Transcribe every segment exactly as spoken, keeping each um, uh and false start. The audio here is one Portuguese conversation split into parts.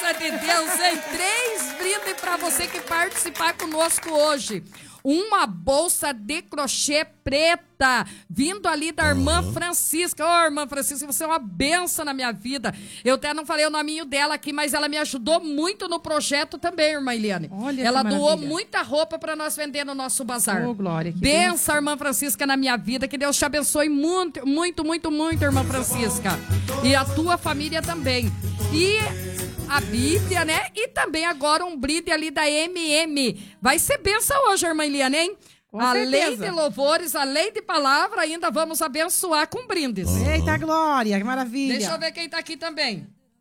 graça de Deus, hein? Três brindes para você que participar conosco hoje. Uma bolsa de crochê preta, vindo ali da irmã Francisca. Ô, irmã Francisca, você é uma benção na minha vida. Eu até não falei o nominho dela aqui, mas ela me ajudou muito no projeto também, irmã Eliane. Olha, ela doou muita roupa para nós vender no nosso bazar. Ô, Glória, que benção, benção, irmã Francisca, na minha vida. Que Deus te abençoe muito, muito, muito, muito, irmã Francisca. E a tua família também. E a Bíblia, né? E também agora um brinde ali da M M. Vai ser benção hoje, irmã Eliane, hein? Com além certeza. de louvores, além de palavra, ainda vamos abençoar com brindes. Uhum. Eita, Glória, que maravilha. Deixa eu ver quem tá aqui também.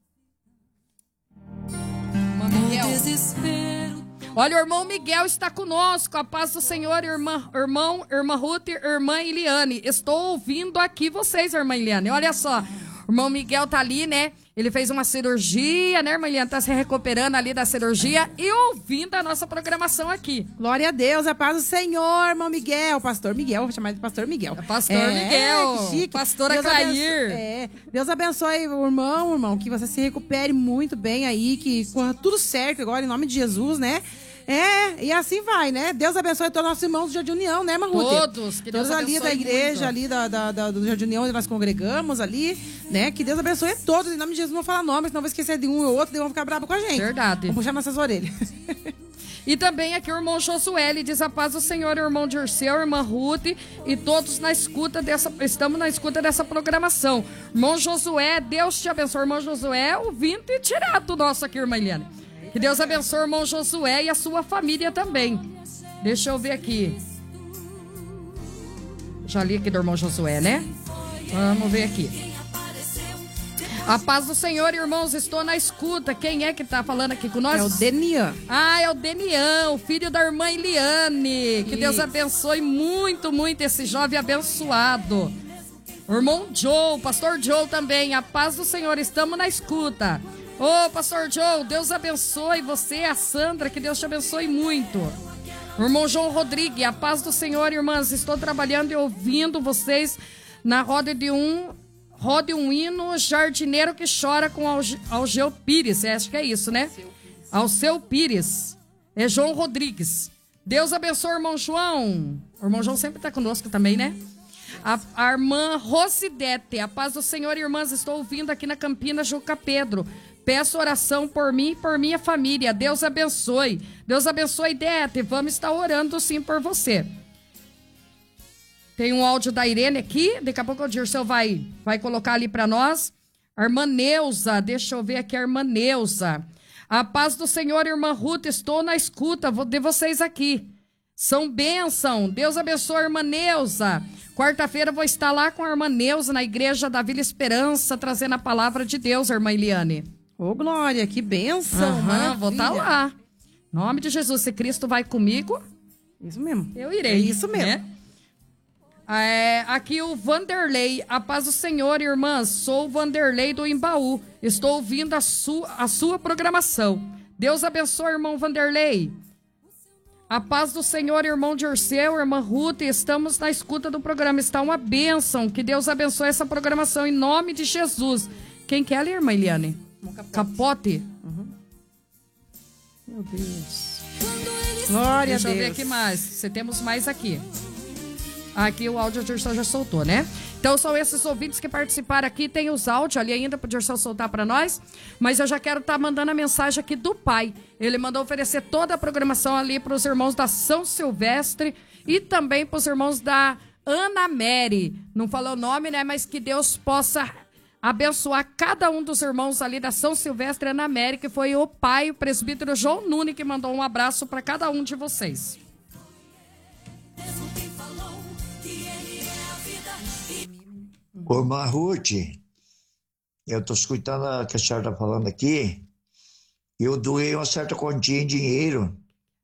Irmã Miguel. Olha, o irmão Miguel está conosco. A paz do Senhor, irmã, irmão, irmã Ruth, irmã Eliane. Estou ouvindo aqui vocês, irmã Eliane. Olha só, o irmão Miguel tá ali, né? Ele fez uma cirurgia, né, irmã Eliane? Tá se recuperando ali da cirurgia e ouvindo a nossa programação aqui. Glória a Deus, a paz do Senhor, irmão Miguel. Pastor Miguel, vou chamar de Pastor Miguel. É Pastor é, Miguel. Que chique. Pastora Deus Clair. Abençoe, é, Deus abençoe o irmão, irmão, que você se recupere muito bem aí, que corra tudo certo agora, em nome de Jesus, né? É, e assim vai, né? Deus abençoe todos os nossos irmãos do Jardim União, né, Marruta? Todos, que Deus Todos ali da igreja, muito. ali da, da, da, do Jardim União, onde nós congregamos ali, né? Que Deus abençoe a todos, em nome de Jesus. Não vou falar nomes, senão vou esquecer de um ou outro, e vão ficar bravos com a gente. Verdade. Vamos puxar nossas orelhas. E também aqui o irmão Josué, ele diz a paz do Senhor, irmão Dirceu, irmã Ruth, e todos na escuta dessa, estamos na escuta dessa programação. Irmão Josué, Deus te abençoe, irmão Josué, ouvinte e tirado nosso aqui, irmã Eliane. Que Deus abençoe o irmão Josué e a sua família também. Deixa eu ver aqui. Já li aqui do irmão Josué, né? Vamos ver aqui. A paz do Senhor, irmãos, estou na escuta. Quem é que tá falando aqui com nós? É o Denian. Ah, é o Denian, o filho da irmã Eliane. Que Isso. Deus abençoe muito, muito esse jovem abençoado. O irmão Joe, o pastor Joe também. A paz do Senhor, estamos na escuta. Ô, pastor Joe, Deus abençoe você, a Sandra, que Deus te abençoe muito. O irmão João Rodrigues, a paz do Senhor, irmãs, estou trabalhando e ouvindo vocês na roda de um, roda um hino, jardineiro que chora com Alge, Algeu Pires, acho que é isso, né? Alceu Pires, é João Rodrigues. Deus abençoe o irmão João. O irmão João sempre está conosco também, né? A, a irmã Rosidete, a paz do Senhor, irmãs, estou ouvindo aqui na Campinas, Juca Pedro. Peço oração por mim e por minha família. Deus abençoe. Deus abençoe, Dete. Vamos estar orando sim por você. Tem um áudio da Irene aqui. Daqui a pouco o Dirceu vai, vai colocar ali para nós. A irmã Neuza. Deixa eu ver aqui a irmã Neuza. A paz do Senhor, irmã Ruth. Estou na escuta de vocês aqui. São bênção. Deus abençoe a irmã Neuza. Quarta-feira vou estar lá com a irmã Neuza na igreja da Vila Esperança, trazendo a palavra de Deus, irmã Eliane. Ô, Glória, que bênção, uhum, vou estar lá. Em nome de Jesus, se Cristo vai comigo, isso mesmo. Eu irei. É isso mesmo. Né? É, aqui o Vanderlei, a paz do Senhor, irmãs, sou o Vanderlei do Imbaú. Estou ouvindo a sua, a sua programação. Deus abençoe, irmão Vanderlei. A paz do Senhor, irmão Dirceu, irmã Ruth, estamos na escuta do programa. Está uma bênção. Que Deus abençoe essa programação em nome de Jesus. Quem quer ler, irmã Eliane? Capote. Capote? Uhum. Meu Deus. Glória Deixa a Deus. eu ver aqui mais. Se temos mais aqui. Aqui o áudio o Dirceu já soltou, né? Então são esses ouvintes que participaram aqui. Tem os áudios ali ainda para o Dirceu soltar para nós. Mas eu já quero estar tá mandando a mensagem aqui do pai. Ele mandou oferecer toda a programação ali para os irmãos da São Silvestre e também para os irmãos da Ana Mary. Não falou o nome, né? Mas que Deus possa abençoar cada um dos irmãos ali da São Silvestre Ana Mary, que foi o pai, o presbítero João Nunes, que mandou um abraço para cada um de vocês. Ô, Ruth, eu estou escutando o que a senhora está falando aqui. Eu doei uma certa quantia em dinheiro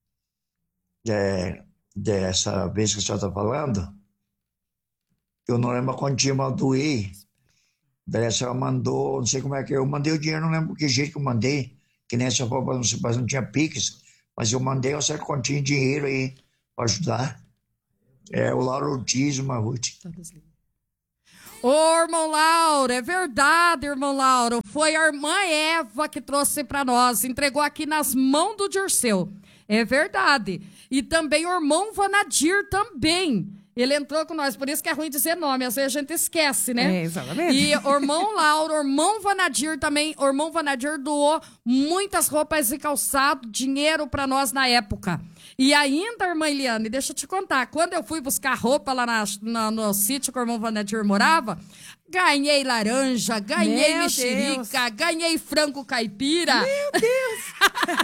é, dessa vez que a senhora está falando. Eu não lembro a quantia, mas eu doei. Daí a senhora mandou, não sei como é que eu mandei o dinheiro, não lembro que jeito que eu mandei, que nem essa forma, não sei, mas não tinha Pix, mas eu mandei uma certa quantia em dinheiro aí para ajudar. É o Lauro Ortiz, uma Ruth. Ô, irmão Lauro, é verdade, irmão Lauro. Foi a irmã Eva que trouxe para nós, entregou aqui nas mãos do Dirceu. É verdade. E também o irmão Vanadir também. Ele entrou com nós, por isso que é ruim dizer nome, às vezes a gente esquece, né? É, exatamente. E o irmão Lauro, o irmão Vanadir também, o irmão Vanadir doou muitas roupas e calçado, dinheiro para nós na época. E ainda, irmã Eliane, deixa eu te contar, quando eu fui buscar roupa lá na, na, no sítio que o irmão Vanadir morava, ganhei laranja, ganhei Meu mexerica, Deus. ganhei frango caipira. Meu Deus!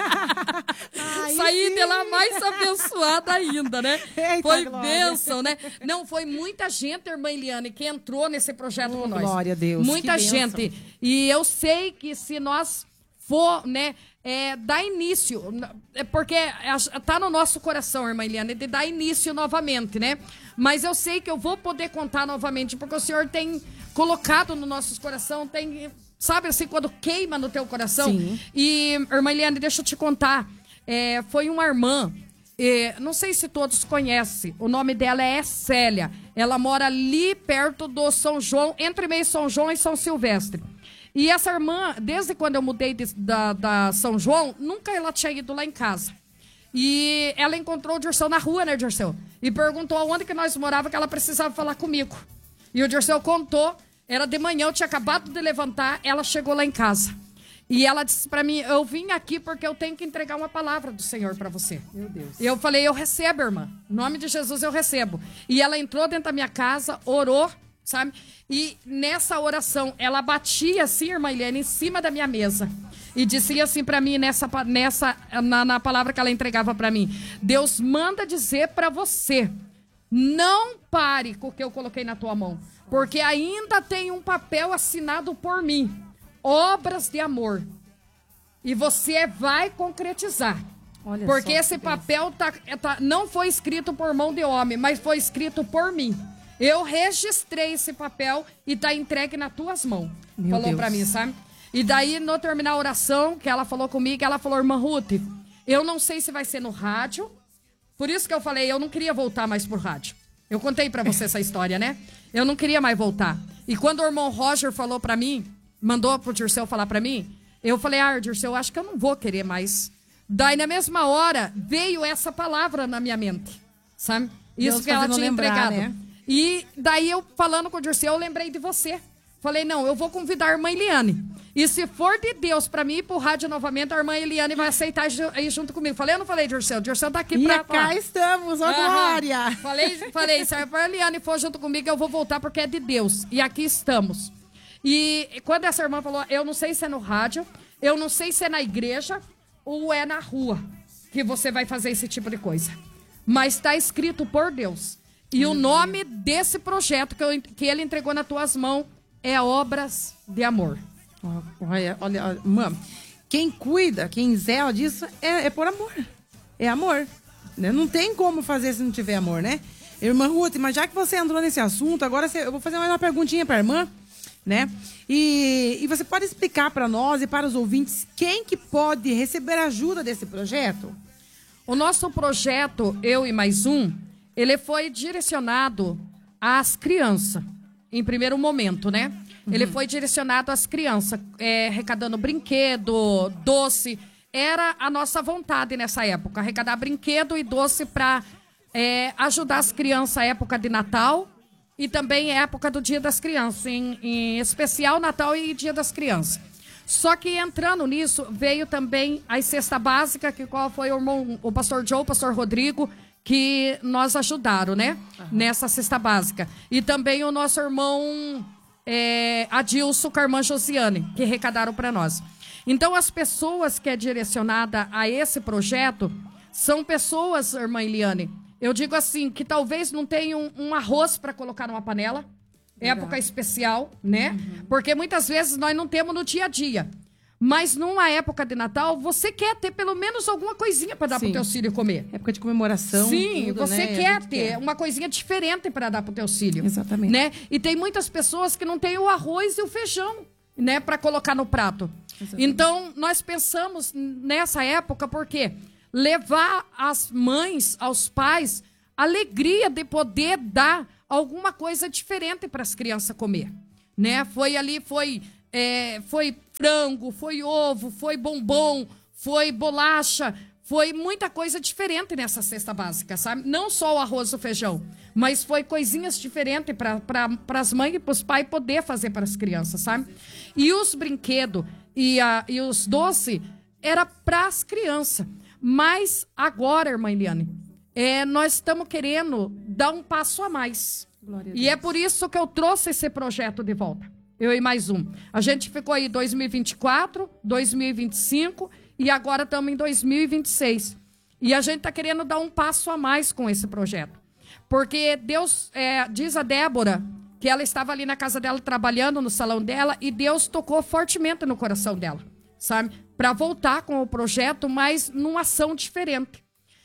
Aí Saí sim. de lá mais abençoada ainda, né? Eita, Foi glória. bênção, né? Não, foi muita gente, irmã Eliane, que entrou nesse projeto Oh, com nós. glória a Deus, Muita que bênção. gente. E eu sei que se nós for, né, é, dar início, é porque tá no nosso coração, irmã Eliane, de dar início novamente, né? Mas eu sei que eu vou poder contar novamente, porque o Senhor tem colocado no nosso coração, tem, sabe assim, quando queima no teu coração? Sim. E, irmã Eliane, deixa eu te contar, é, foi uma irmã, é, não sei se todos conhecem, o nome dela é Célia, ela mora ali perto do São João, entre meio São João e São Silvestre. E essa irmã, desde quando eu mudei de, da, da São João, nunca ela tinha ido lá em casa. E ela encontrou o Dirceu na rua, né, Dirceu? E perguntou aonde que nós morávamos, que ela precisava falar comigo. E o Dirceu contou, era de manhã, eu tinha acabado de levantar, ela chegou lá em casa. E ela disse pra mim, eu vim aqui porque eu tenho que entregar uma palavra do Senhor pra você. Meu Deus. E eu falei, eu recebo, irmã. Em nome de Jesus eu recebo. E ela entrou dentro da minha casa, orou, sabe? E nessa oração, ela batia assim, irmã Eliane, em cima da minha mesa. E dizia assim pra mim, nessa, nessa, na, na palavra que ela entregava pra mim. Deus manda dizer pra você, não pare com o que eu coloquei na tua mão. Porque ainda tem um papel assinado por mim. Obras de amor. E você vai concretizar. Olha porque só esse que papel tá, tá, não foi escrito por mão de homem, mas foi escrito por mim. Eu registrei esse papel e tá entregue nas tuas mãos. Meu falou Deus. pra mim, sabe? E daí, no terminar a oração, que ela falou comigo, ela falou, irmã Ruth, eu não sei se vai ser no rádio. Por isso que eu falei, eu não queria voltar mais pro rádio. Eu contei pra você essa história, né? Eu não queria mais voltar. E quando o irmão Roger falou pra mim, mandou pro Dirceu falar pra mim, eu falei, ah, Dirceu, eu acho que eu não vou querer mais. Daí, na mesma hora, veio essa palavra na minha mente, sabe? Isso Deus que ela fazendo tinha lembrar, entregado. né? E daí, eu falando com o Dirceu, eu lembrei de você. Falei, não, eu vou convidar a irmã Eliane. E se for de Deus pra mim ir pro rádio novamente, a irmã Eliane vai aceitar ir junto comigo. Falei, eu não falei, Dirceu? Dirceu tá aqui E pra... cá estamos, ó Aham. glória! Falei, falei, se a irmã Eliane for junto comigo, eu vou voltar porque é de Deus. E aqui estamos. E quando essa irmã falou, eu não sei se é no rádio, eu não sei se é na igreja ou é na rua que você vai fazer esse tipo de coisa. Mas está escrito por Deus. E o nome desse projeto que, eu, que ele entregou nas tuas mãos é Obras de Amor. Ó, Olha, olha, olha, mano, quem cuida, quem zela disso é, é por amor. É amor. Né? Não tem como fazer se não tiver amor, né? Irmã Ruth, mas já que você entrou nesse assunto, agora você- eu vou fazer mais uma perguntinha pra irmã, né? E, e você pode explicar para nós e para os ouvintes quem que pode receber ajuda desse projeto? O nosso projeto, Eu e Mais Um, ele foi direcionado às crianças, em primeiro momento, né? Uhum. Ele foi direcionado às crianças, é, arrecadando brinquedo, doce. Era a nossa vontade nessa época, arrecadar brinquedo e doce para é, ajudar as crianças à época de Natal e também época do Dia das Crianças, em, em especial Natal e Dia das Crianças. Só que entrando nisso, veio também a cesta básica, que qual foi o, irmão, o pastor Joe, o pastor Rodrigo, que nós ajudaram, né? Uhum. Nessa cesta básica. E também o nosso irmão é, Adilson com a irmã Josiane, que arrecadaram para nós. Então, as pessoas que é direcionada a esse projeto são pessoas, irmã Eliane, eu digo assim, que talvez não tenham um arroz para colocar numa panela, Verdade. Época especial, né? Uhum. Porque muitas vezes nós não temos no dia a dia. Mas numa época de Natal, você quer ter pelo menos alguma coisinha para dar Sim. pro teu filho comer. Época de comemoração. Sim, tudo, você né? A quer gente ter uma coisinha diferente para dar pro teu filho. Exatamente. Né? E tem muitas pessoas que não têm o arroz e o feijão, né, para colocar no prato. Exatamente. Então, nós pensamos nessa época porque levar às mães, aos pais, alegria de poder dar alguma coisa diferente para as crianças comer, né? Foi ali, foi, é, foi frango, foi ovo, foi bombom, foi bolacha, foi muita coisa diferente nessa cesta básica, sabe? Não só o arroz e o feijão, mas foi coisinhas diferentes para pra, as mães e para os pais poder fazer para as crianças, sabe? E os brinquedos e, a, e os doces era para as crianças. Mas agora, irmã Eliane, é, nós estamos querendo dar um passo a mais. Glória a E Deus. é por isso que eu trouxe esse projeto de volta. Eu e mais um. A gente ficou aí dois mil e vinte e quatro, dois mil e vinte e cinco e agora estamos em dois mil e vinte e seis. E a gente está querendo dar um passo a mais com esse projeto. Porque Deus, é, diz a Débora, que ela estava ali na casa dela trabalhando, no salão dela, e Deus tocou fortemente no coração dela, sabe? Para voltar com o projeto, mas numa ação diferente.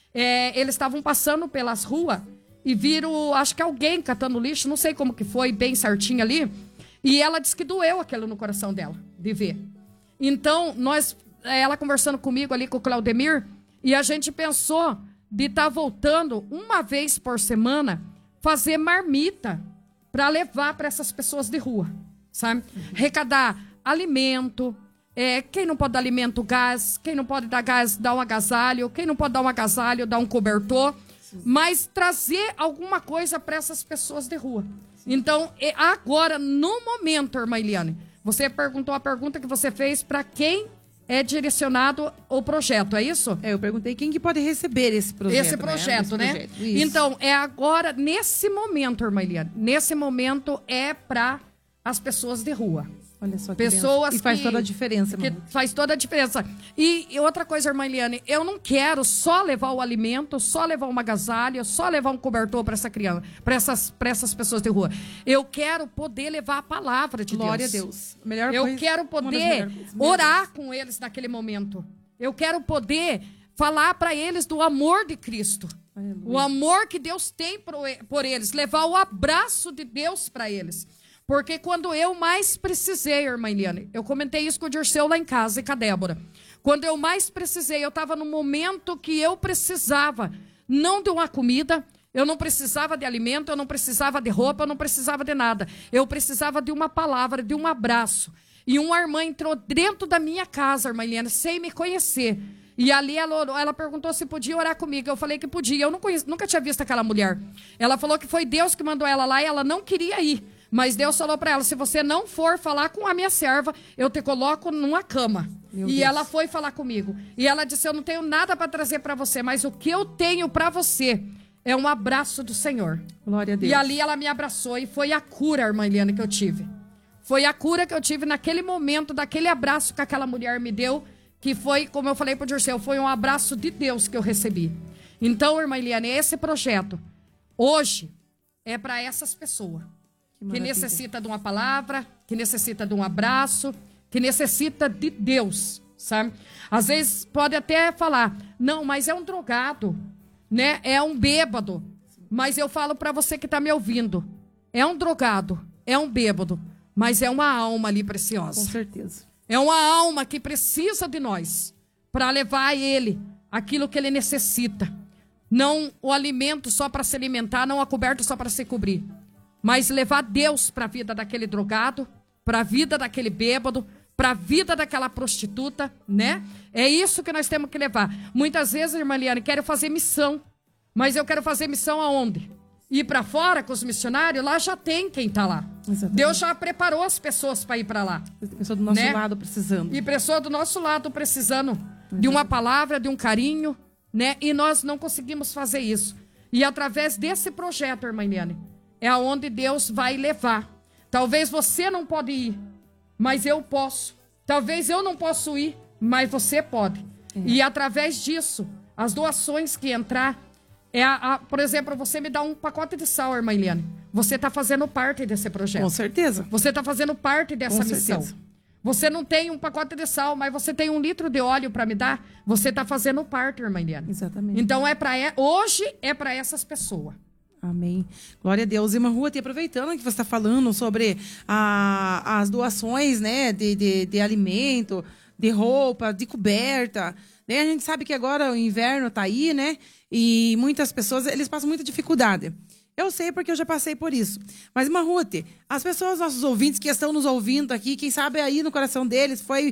É, eles estavam passando pelas ruas e viram, acho que alguém catando lixo, não sei como que foi, bem certinho ali, e ela disse que doeu aquilo no coração dela, de ver. Então, nós, ela conversando comigo ali com o Claudemir, e a gente pensou de estar tá voltando uma vez por semana, fazer marmita para levar para essas pessoas de rua, sabe? Uhum. Arrecadar alimento, é, quem não pode dar alimento, gás, quem não pode dar gás, dá um agasalho, quem não pode dar um agasalho, dá um cobertor, sim, mas trazer alguma coisa para essas pessoas de rua. Sim. Então, agora, no momento, irmã Eliane, você perguntou a pergunta que você fez para quem é direcionado o projeto, é isso? É, eu perguntei quem que pode receber esse projeto. Esse projeto, né? né? Esse projeto. Então, é agora, nesse momento, irmã Eliane, nesse momento é para as pessoas de rua. Olha só que pessoas benção. E faz que, toda a diferença, que irmã. Faz toda a diferença. E, e outra coisa, irmã Eliane, eu não quero só levar o alimento, só levar uma agasalho, só levar um cobertor para essa criança, para essas, para essas pessoas de rua. Eu quero poder levar a palavra de Glória Deus. Glória a Deus. Melhor eu coisa, quero poder orar com eles naquele momento. Eu quero poder falar para eles do amor de Cristo. Aleluia. O amor que Deus tem por eles. Levar o abraço de Deus para eles. Porque quando eu mais precisei, irmã Eliane, eu comentei isso com o Dirceu lá em casa e com a Débora. Quando eu mais precisei, eu estava no momento que eu precisava, não de uma comida, eu não precisava de alimento, eu não precisava de roupa, eu não precisava de nada. Eu precisava de uma palavra, de um abraço. E uma irmã entrou dentro da minha casa, irmã Eliane, sem me conhecer. E ali ela, orou, ela perguntou se podia orar comigo. Eu falei que podia. Eu não conheço, nunca tinha visto aquela mulher. Ela falou que foi Deus que mandou ela lá e ela não queria ir. Mas Deus falou para ela, se você não for falar com a minha serva, eu te coloco numa cama. Meu e Deus. Ela foi falar comigo. E ela disse, eu não tenho nada para trazer para você, mas o que eu tenho para você é um abraço do Senhor. Glória a Deus. E ali ela me abraçou e foi a cura, irmã Eliane, que eu tive. Foi a cura que eu tive naquele momento, daquele abraço que aquela mulher me deu, que foi, como eu falei para o Dirceu, foi um abraço de Deus que eu recebi. Então, irmã Eliane, esse projeto, hoje, é para essas pessoas. Que necessita de uma palavra, que necessita de um abraço, que necessita de Deus, sabe? Às vezes pode até falar, não, mas é um drogado, né? É um bêbado. Mas eu falo para você que está me ouvindo, é um drogado, é um bêbado, mas é uma alma ali preciosa. Com certeza. É uma alma que precisa de nós para levar a ele aquilo que ele necessita. Não o alimento só para se alimentar, não a coberta só para se cobrir. Mas levar Deus para a vida daquele drogado, para a vida daquele bêbado, para a vida daquela prostituta, né? É isso que nós temos que levar. Muitas vezes, irmã Eliane, quero fazer missão. Mas eu quero fazer missão aonde? Ir para fora com os missionários? Lá já tem quem está lá. Exatamente. Deus já preparou as pessoas para ir para lá. Pessoa do nosso né? lado precisando. E pessoa do nosso lado precisando Exatamente. De uma palavra, de um carinho, né? E nós não conseguimos fazer isso. E através desse projeto, irmã Eliane, é aonde Deus vai levar. Talvez você não pode ir, mas eu posso. Talvez eu não possa ir, mas você pode. É. E através disso, as doações que entrar, é a, a, por exemplo, você me dá um pacote de sal, irmã Eliane. Você está fazendo parte desse projeto. Com certeza. Você está fazendo parte dessa Com missão. Certeza. Você não tem um pacote de sal, mas você tem um litro de óleo para me dar. Você está fazendo parte, irmã Eliane. Exatamente. Então, é pra, hoje é para essas pessoas. Amém. Glória a Deus. Irmã Ruth, aproveitando que você está falando sobre a, as doações, né, de, de, de alimento, de roupa, de coberta, né? A gente sabe que agora o inverno está aí, né? E muitas pessoas, eles passam muita dificuldade. Eu sei porque eu já passei por isso. Mas, irmã Ruth, as pessoas, nossos ouvintes que estão nos ouvindo aqui, quem sabe aí no coração deles foi